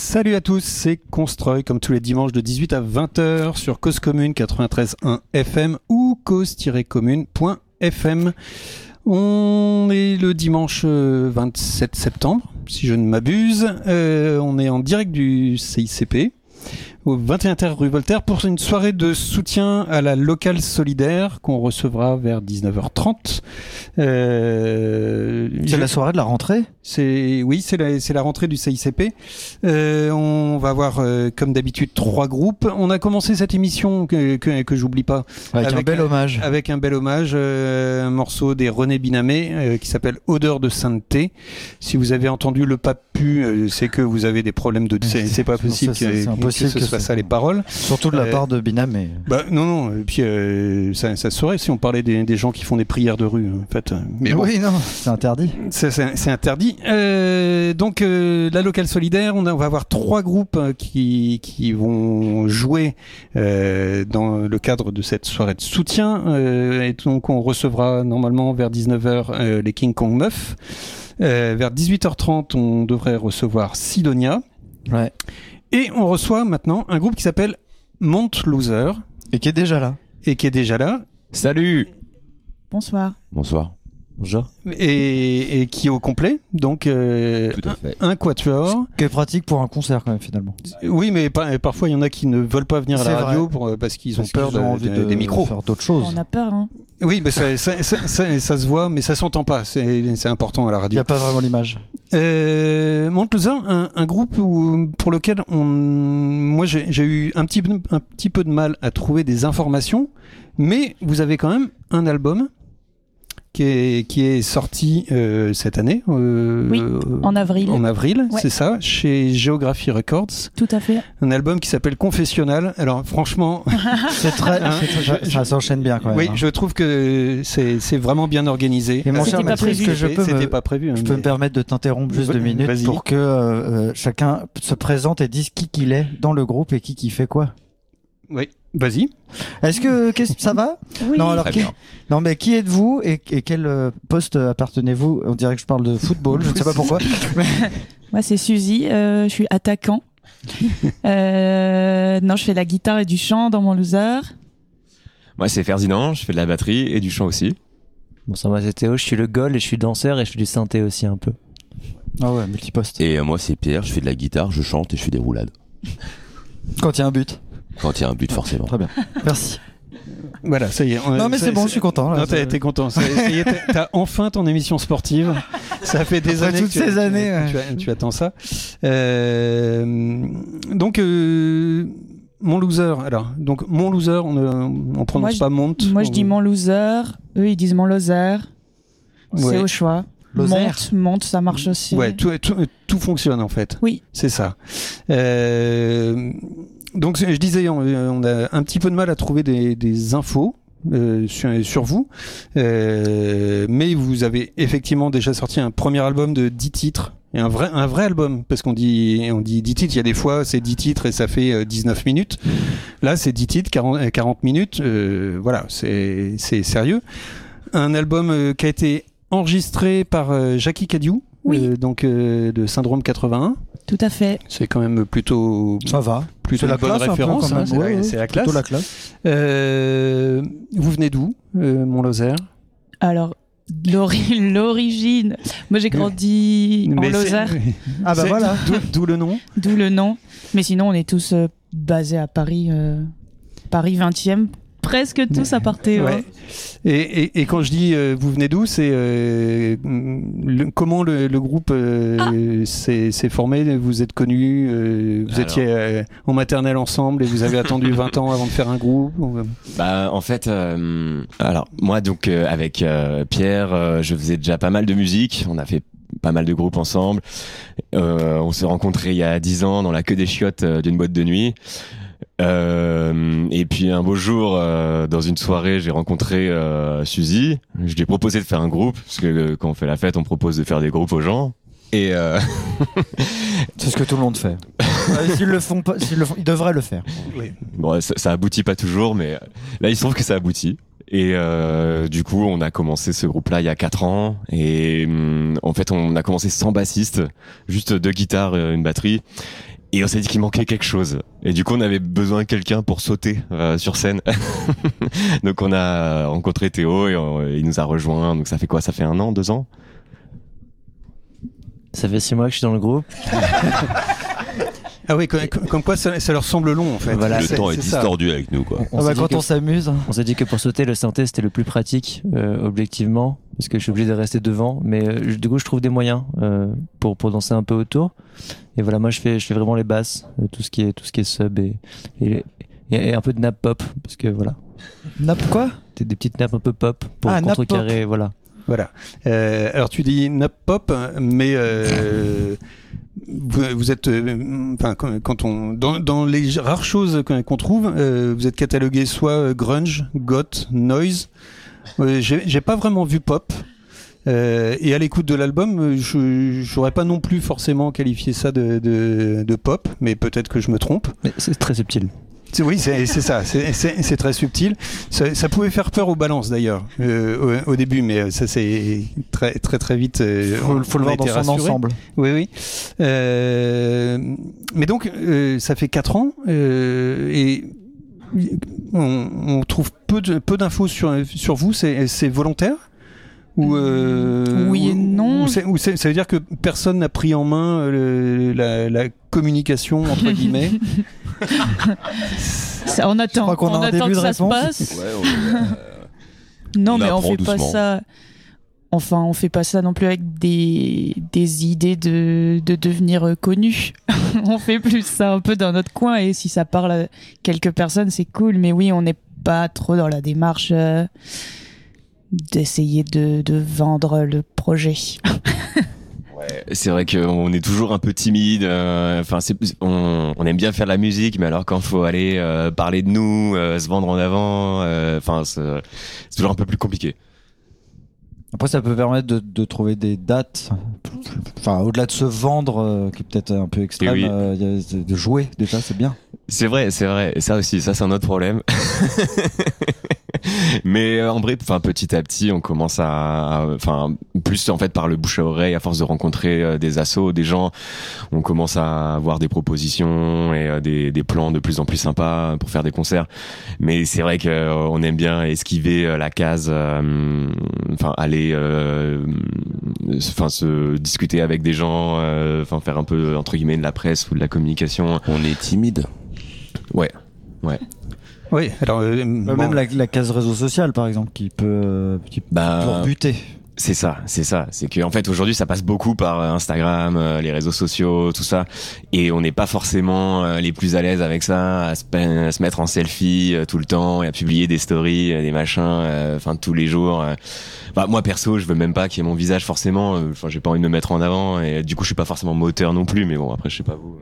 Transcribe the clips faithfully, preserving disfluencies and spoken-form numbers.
Salut à tous, c'est Constroy, comme tous les dimanches de dix-huit à vingt heures sur Cause Commune quatre-vingt-treize virgule un F M ou cause tiret commune point F M. On est le dimanche vingt-sept septembre, si je ne m'abuse. Euh, on est en direct du C I C P, au vingt et un terre rue Voltaire, pour une soirée de soutien à la locale solidaire qu'on recevra vers dix-neuf heures trente. Euh, c'est je... la soirée de la rentrée ? C'est oui, c'est la c'est la rentrée du C I C P. Euh, on va avoir euh, comme d'habitude trois groupes. On a commencé cette émission que que, que j'oublie pas avec, avec un bel hommage. Avec un bel hommage, euh, un morceau des René Binamé euh, qui s'appelle Odeur de sainteté. Si vous avez entendu le pape pu, euh, c'est que vous avez des problèmes de c'est, c'est pas possible, ça, c'est, c'est que, que ce que soit ça les paroles. Surtout de la euh, part de Binamé. Bah non non. Et puis euh, ça ça se saurait si on parlait des des gens qui font des prières de rue en fait. Mais bon, oui non, c'est interdit. C'est c'est, c'est interdit. Euh, donc euh, la locale solidaire, on, a, on va avoir trois groupes euh, qui qui vont jouer euh, dans le cadre de cette soirée de soutien. Euh, et donc on recevra normalement vers dix-neuf heures euh, les King Kong Meufs. Euh, vers dix-huit heures trente, on devrait recevoir Sidonia. Ouais. Et on reçoit maintenant un groupe qui s'appelle Mont Loser. Et qui est déjà là. Et qui est déjà là. Salut. Bonsoir. Bonsoir. Bonjour. Et, et qui est au complet, donc euh, Tout à fait. un, un quatuor. Qui est pratique pour un concert quand même finalement. Oui, mais par, parfois il y en a qui ne veulent pas venir à la radio pour, parce qu'ils parce ont peur qu'ils ont de, envie de, de des micros. Faire d'autres choses. On a peur, hein. Oui, mais ça, ça, ça, ça, ça se voit, mais ça s'entend pas. C'est, c'est important à la radio. Il n'y a pas vraiment l'image. Euh, Mont Loser, un, un groupe où, pour lequel on, moi j'ai, j'ai eu un petit, un petit peu de mal à trouver des informations, mais vous avez quand même un album qui est, qui est sorti euh, cette année. Euh, oui, en avril. En avril, ouais. C'est ça, chez Geography Records. Tout à fait. Un album qui s'appelle Confessionnal. Alors franchement... c'est très... hein, c'est très ça, ça s'enchaîne bien quand même. Oui, hein. Je trouve que c'est, c'est vraiment bien organisé. Et mon cher Mathis, que je peux C'était me, pas prévu. Hein, je mais... peux me permettre de t'interrompre juste deux minutes Vas-y. Pour que euh, chacun se présente et dise qui qu'il est dans le groupe et qui qui fait quoi. Oui. Vas-y. Est-ce que qu'est-ce, ça va ? Oui. Non, alors qui, non, mais qui êtes-vous et, et quel poste appartenez-vous ? On dirait que je parle de football, je ne sais pas pourquoi. Moi, c'est Suzy. Euh, je suis attaquant. euh, non, je fais la guitare et du chant dans Mont Loser. Moi, c'est Ferdinand. Je fais de la batterie et du chant aussi. Bon, ça va, c'est Théo. Je suis le goal et je suis danseur et je fais du synthé aussi un peu. Ah ouais, multiposte. Et euh, moi, c'est Pierre. Je fais de la guitare, je chante et je fais des roulades. Quand il y a un but. Quand il y a un but, forcément. Très bien. Merci. Voilà, ça y est. On, non, mais c'est, c'est bon, je suis content. Là, non, t'es, t'es content. Ça, ça y est, t'as, t'as enfin ton émission sportive. Ça fait des Après années. toutes que ces tu, années. Tu, ouais. tu, tu attends ça. Euh, donc, euh, Mont Loser. Alors, donc Mont Loser, on ne on prononce moi, pas Mont. Moi, je dis Mont Loser. Eux, ils disent Mont Loser. Ouais. C'est au choix. Monte, monte, ça marche aussi. Ouais, tout, tout, tout fonctionne en fait. Oui. C'est ça. Euh, donc je disais, on, on a un petit peu de mal à trouver des, des infos euh, sur, sur vous, euh, mais vous avez effectivement déjà sorti un premier album de dix titres. Et un vrai, un vrai album, parce qu'on dit, on dit dix titres, il y a des fois c'est dix titres et ça fait euh, dix-neuf minutes. Là c'est dix titres, quarante, quarante minutes, euh, voilà, c'est, c'est sérieux. Un album euh, qui a été enregistré par euh, Jackie Cadieux, oui. euh, donc euh, de Syndrome quatre-vingt-un. Tout à fait. C'est quand même plutôt. Ça va. Plutôt c'est une bonne référence. Hein, c'est, ouais, la, ouais, c'est la classe. Plutôt la classe. Euh, vous venez d'où, euh, Mont Loser ? Alors. L'ori- l'origine. Moi, j'ai grandi Mais en Lozère. Ah bah voilà. D'où, d'où le nom. D'où le nom. Mais sinon, on est tous euh, basés à Paris, euh, Paris vingtième. Presque tous à partir. Ouais. Et, et, et quand je dis euh, vous venez d'où, c'est euh, le, comment le, le groupe euh, ah. s'est, s'est formé. Vous êtes connus, euh, vous Alors. étiez euh, en maternelle ensemble et vous avez attendu vingt ans avant de faire un groupe. Bah en fait, euh, alors moi donc euh, avec euh, Pierre, euh, je faisais déjà pas mal de musique. On a fait pas mal de groupes ensemble. Euh, on s'est rencontrés il y a dix ans dans la queue des chiottes euh, d'une boîte de nuit. Euh, et puis un beau jour, euh, dans une soirée, j'ai rencontré euh, Suzy. Je lui ai proposé de faire un groupe, parce que euh, quand on fait la fête, on propose de faire des groupes aux gens. Et euh... c'est ce que tout le monde fait. s'ils le font pas, s'ils le font, ils devraient le faire. Oui. Bon, ça, ça aboutit pas toujours, mais là, il se trouve que ça aboutit. Et euh, du coup, on a commencé ce groupe-là il y a quatre ans. Et hum, en fait, on a commencé sans bassiste, juste deux guitares, une batterie. Et on s'est dit qu'il manquait quelque chose. Et du coup, on avait besoin de quelqu'un pour sauter euh, sur scène. Donc on a rencontré Théo et on, il nous a rejoint. Donc ça fait quoi? Ça fait un an, deux ans? Ça fait six mois que je suis dans le groupe. Ah oui, comme, comme quoi ça, ça leur semble long en fait. Voilà, le c'est, temps est, c'est distordu ça. Avec nous quoi. On, on ah bah, quand que, on s'amuse. On s'est dit que pour sauter, le synthé c'était le plus pratique, euh, objectivement, parce que je suis obligé de rester devant. Mais euh, du coup, je trouve des moyens euh, pour pour danser un peu autour. Et voilà, moi je fais je fais vraiment les basses, euh, tout ce qui est tout ce qui est sub et et, et un peu de nappe pop, parce que voilà. Nappe quoi? Des, des petites nappes un peu pop pour ah, contrecarrer, voilà. Voilà. Euh, alors tu dis nappe pop, mais euh, vous, vous êtes, enfin euh, quand on dans, dans les rares choses qu'on trouve, euh, vous êtes catalogué soit grunge, goth, noise. Euh, j'ai, j'ai pas vraiment vu pop. Euh, et à l'écoute de l'album, je j'aurais pas non plus forcément qualifié ça de, de, de pop, mais peut-être que je me trompe. Mais c'est très subtil. C'est, oui, c'est, c'est ça, c'est, c'est, c'est très subtil. Ça, ça pouvait faire peur aux balances d'ailleurs euh, au, au début, mais ça c'est très très très vite. Euh, faut, faut le voir dans son rassuré. Ensemble. Oui, oui. Euh, mais donc euh, ça fait quatre ans euh, et on, on trouve peu de, peu d'infos sur sur vous. C'est, c'est volontaire? Ou euh, oui et non. Ou c'est, ou c'est, ça veut dire que personne n'a pris en main le, la, la communication entre guillemets. Ça, on attend, Je crois qu'on on a un attend début que de ça réponse. se passe. Ouais, on, euh, non, on mais on fait doucement. pas ça. Enfin, on fait pas ça non plus avec des des idées de de devenir connu. On fait plus ça un peu dans notre coin et si ça parle à quelques personnes, c'est cool. Mais oui, on n'est pas trop dans la démarche. Euh, d'essayer de, de vendre le projet. Ouais, c'est vrai qu'on est toujours un peu timide. Enfin, euh, on, on aime bien faire de la musique, mais alors quand faut aller euh, parler de nous, euh, se vendre en avant, enfin, euh, c'est, c'est toujours un peu plus compliqué. Après, ça peut permettre de, de trouver des dates. Enfin, au-delà de se vendre, euh, qui est peut-être un peu extrême, oui. euh, y a, de jouer déjà, c'est bien. C'est vrai, c'est vrai. Et ça aussi, ça c'est un autre problème. Mais en vrai, enfin petit à petit, on commence à, enfin plus en fait par le bouche à oreille, à force de rencontrer euh, des assos, des gens, on commence à avoir des propositions et euh, des, des plans de plus en plus sympas pour faire des concerts. Mais c'est vrai qu'on euh, aime bien esquiver euh, la case, euh, enfin aller, enfin euh, se discuter avec des gens, enfin euh, faire un peu entre guillemets de la presse ou de la communication. On est timide. Ouais, ouais. Oui, alors euh, même bon. la, la case réseau social par exemple qui peut, qui bah, peut rebuter. C'est ça, c'est ça. C'est que en fait aujourd'hui ça passe beaucoup par Instagram, euh, les réseaux sociaux, tout ça, et on n'est pas forcément euh, les plus à l'aise avec ça, à se, à se mettre en selfie euh, tout le temps et à publier des stories, euh, des machins, enfin euh, tous les jours. Euh. Enfin, moi perso, je veux même pas qu'il y ait mon visage forcément. Enfin, euh, j'ai pas envie de me mettre en avant et du coup je suis pas forcément moteur non plus. Mais bon, après je sais pas vous.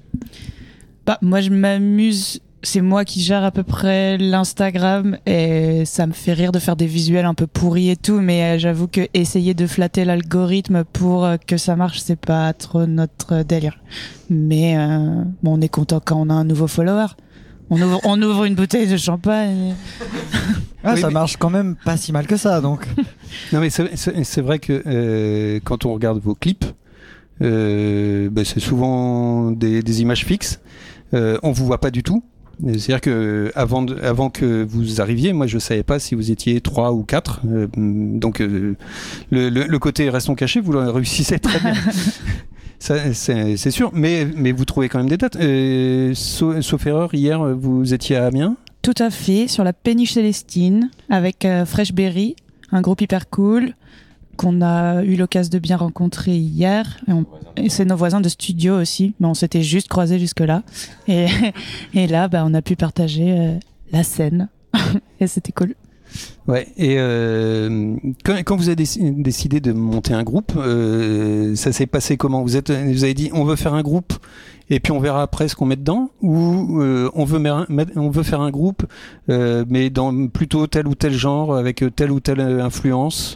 Bah moi je m'amuse. C'est moi qui gère à peu près l'Instagram et ça me fait rire de faire des visuels un peu pourris et tout, mais euh, j'avoue que essayer de flatter l'algorithme pour euh, que ça marche, c'est pas trop notre délire. Mais euh, bon, on est content quand on a un nouveau follower. On ouvre, on ouvre une bouteille de champagne. Ah, oui, ça mais... marche quand même pas si mal que ça, donc. Non, mais c'est, c'est, c'est vrai que euh, quand on regarde vos clips, euh, bah, c'est souvent des, des images fixes. Euh, on vous voit pas du tout. C'est-à-dire que avant, de, avant que vous arriviez, moi je savais pas si vous étiez trois ou quatre. Euh, donc euh, le, le, le côté restons cachés, vous le réussissez très bien. Ça, c'est, c'est sûr. Mais, mais vous trouvez quand même des dates. Euh, sauf, sauf erreur, hier vous étiez à Amiens. Tout à fait, sur la péniche Célestine avec euh, Fresh Berry, un groupe hyper cool qu'on a eu l'occasion de bien rencontrer hier. Et, on, et c'est nos voisins de studio aussi, mais on s'était juste croisés jusque-là. Et, et là, bah, on a pu partager euh, la scène. Et c'était cool. Ouais, et euh, quand, quand vous avez déc- décidé de monter un groupe, euh, ça s'est passé comment? Vous êtes, vous avez dit on veut faire un groupe et puis on verra après ce qu'on met dedans, ou euh, on veut mer- on veut faire un groupe euh, mais dans plutôt tel ou tel genre avec telle ou telle influence?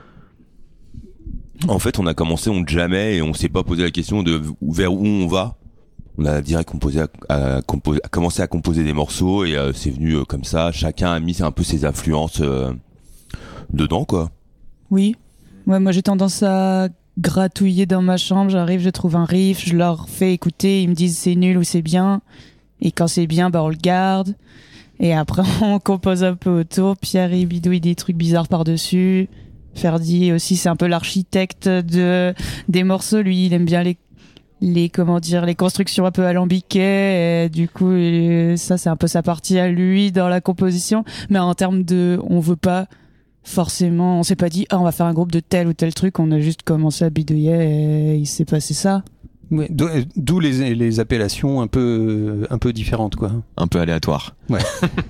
En fait, on a commencé, on jamais, et on s'est pas posé la question de vers où on va. On a direct composé à, à, composer, à commencé à composer des morceaux et euh, c'est venu euh, comme ça. Chacun a mis un peu ses influences euh, dedans, quoi. Oui. Ouais, moi j'ai tendance à gratouiller dans ma chambre, j'arrive, je trouve un riff, je leur fais écouter, ils me disent c'est nul ou c'est bien. Et quand c'est bien, bah on le garde. Et après, on compose un peu autour. Pierre, il bidouille des trucs bizarres par-dessus. Ferdi aussi, c'est un peu l'architecte de, des morceaux. Lui, il aime bien les, les, comment dire, les constructions un peu alambiquées. Et du coup, ça, c'est un peu sa partie à lui dans la composition. Mais en termes de, on veut pas forcément, on s'est pas dit, ah, on va faire un groupe de tel ou tel truc. On a juste commencé à bidouiller et il s'est passé ça. Ouais, d'où les, les appellations un peu, un peu différentes, quoi. Un peu aléatoire. Ouais.